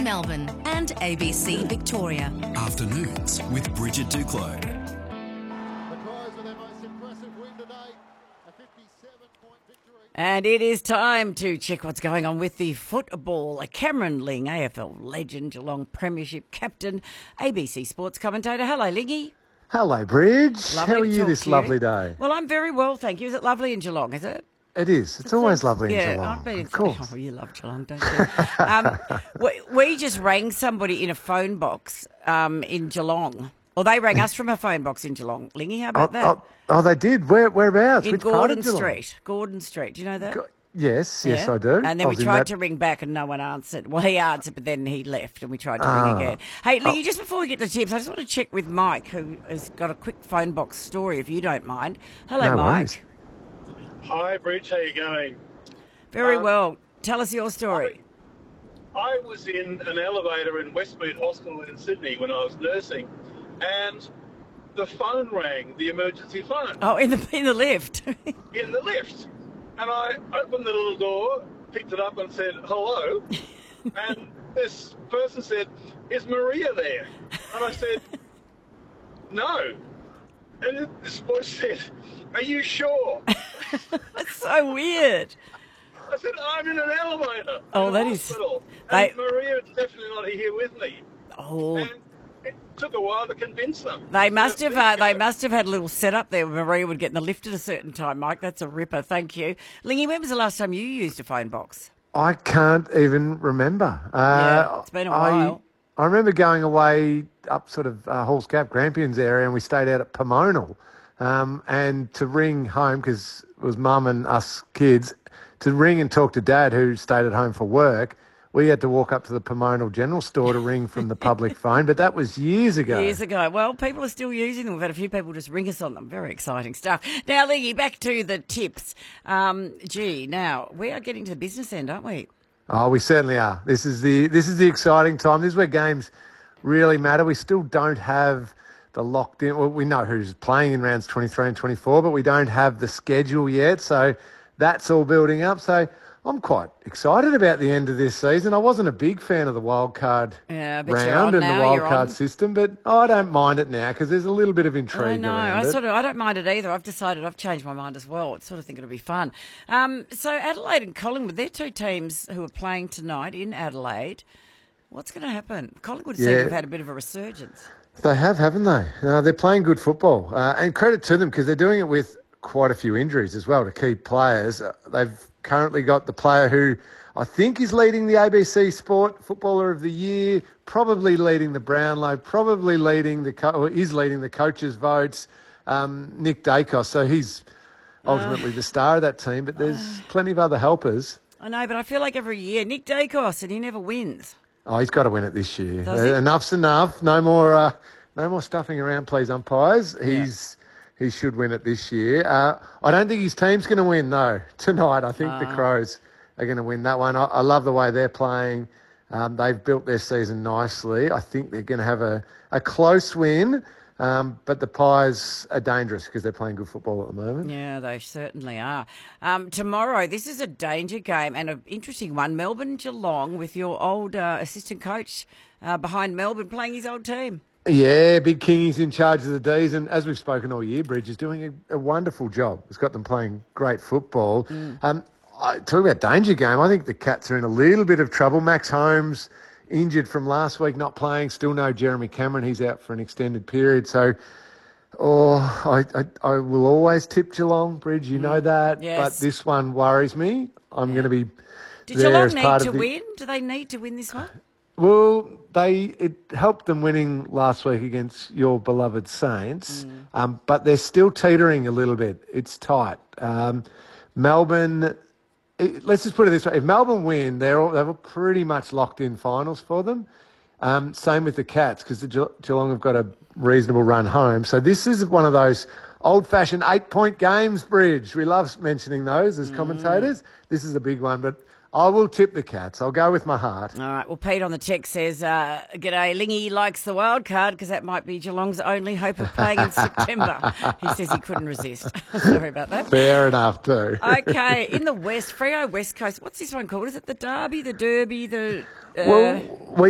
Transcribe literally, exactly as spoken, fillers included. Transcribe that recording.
Melbourne and A B C Victoria. Afternoons with Bridget Duclos. And it is time to check what's going on with the football. Cameron Ling, A F L legend, Geelong Premiership captain, A B C Sports commentator. Hello, Lingy. Hello, Bridge. Lovely How are to you talk this to you. lovely day? Well, I'm very well, thank you. Is it lovely in Geelong, is it? It is. It's always lovely yeah, in Geelong. I've been, of course. Oh, you love Geelong, don't you? um, we, we just rang somebody in a phone box um, in Geelong. Or they rang us from a phone box in Geelong. Lingy, how about oh, that? Oh, oh, they did. Where, whereabouts? in Which part Gordon of Geelong? Street. Gordon Street. Do you know that? Go- yes, yes, Yeah? I do. And then I we was in tried that- to ring back and no one answered. Well, he answered, but then he left and we tried to Ah. ring again. Hey, Lingy, just before we get to tips, I just want to check with Mike, who has got a quick phone box story, if you don't mind. Hello, No Mike. worries. Hi, Bridge. How you going? Very Um, well. Tell us your story. I was in an elevator in Westmead Hospital in Sydney when I was nursing, and the phone rang, the emergency phone, Oh, in the in the lift. in the lift. And I opened the little door, picked it up and said, hello. And this person said, is Maria there? And I said, no. And this voice said, are you sure? That's so weird. I said, I'm in an elevator. Oh, in a that is- hospital, they- And Maria's definitely not here with me. Oh, And it took a while to convince them. they must So have there uh, you they go. must have had a little setup there where Maria would get in the lift at a certain time, Mike. That's a ripper. Thank you. Lingy, when was the last time you used a phone box? I can't even remember. Uh, Yeah, it's been a I, while. I remember going away up sort of uh, Halls Gap, Grampians area, and we stayed out at Pomonal. Um, and to ring home, because it was mum and us kids, to ring and talk to Dad, who stayed at home for work, we had to walk up to the Pomonal General Store to ring from the public phone, but that was years ago. Years ago. Well, people are still using them. We've had a few people just ring us on them. Very exciting stuff. Now, Lingy, back to the tips. Um, gee, now, we are getting to the business end, aren't we? Oh, we certainly are. This is the this is the exciting time. This is where games really matter. We still don't have the locked in. Well, we know who's playing in rounds twenty-three and twenty-four, but we don't have the schedule yet. So that's all building up. So I'm quite excited about the end of this season. I wasn't a big fan of the wild card Yeah, but you're round on and now, the wild you're card on. system, but I don't mind it now because there's a little bit of intrigue I know. around I it. sort of. I don't mind it either. I've decided. I've changed my mind as well. I sort of think it'll be fun. Um, so Adelaide and Collingwood, they're two teams who are playing tonight in Adelaide. What's going to happen? Collingwood seem to Yeah. have had a bit of a resurgence. They have, haven't they? Uh, they're playing good football. Uh, and credit to them because they're doing it with quite a few injuries as well to keep players. Uh, they've currently got the player who I think is leading the A B C Sport Footballer of the Year, probably leading the Brownlow, probably leading the co- or is leading the coaches' votes, um, Nick Dacos. So he's ultimately the star of that team, but there's plenty of other helpers. I know, but I feel like every year Nick Dacos, and he never wins. Oh, he's got to win it this year. Does he? Uh, Enough's enough. No more, uh, no more stuffing around, please, umpires. He's he should win it this year. Uh, I don't think his team's going to win though tonight. I think the Crows are going to win that one. I, I love the way they're playing. Um, they've built their season nicely. I think they're going to have a, a close win. Um, but the Pies are dangerous because they're playing good football at the moment. Yeah, they certainly are. Um, tomorrow, this is a danger game and an interesting one. Melbourne Geelong with your old uh, assistant coach uh, behind Melbourne playing his old team. Yeah, Big Kingy's in charge of the D's, and as we've spoken all year, Bridge is doing a, a wonderful job. He's got them playing great football. Um, I, talk about danger game, I think the Cats are in a little bit of trouble. Max Holmes injured from last week, not playing. Still no Jeremy Cameron. He's out for an extended period. So, oh, I, I, I will always tip Geelong, Bridge. You know that. Yes. But this one worries me. I'm going to be Did there Geelong as need part to of the, win? Do they need to win this one? Well, they it helped them winning last week against your beloved Saints, um, but they're still teetering a little bit. It's tight. Um, Melbourne, it, let's just put it this way: if Melbourne win, they're all, they're pretty much locked in finals for them. Um, same with the Cats because the Ge- Geelong have got a reasonable run home. So this is one of those old-fashioned eight-point games, Bridge. We love mentioning those as commentators. This is a big one, but I will tip the Cats. I'll go with my heart. All right. Well, Pete on the text says, uh, g'day, Lingy likes the wild card because that might be Geelong's only hope of playing in September. He says he couldn't resist. Sorry about that. Fair enough, too. Okay, in the West, Freo West Coast, what's this one called? Is it the Derby, the Derby, the... Uh, Well, we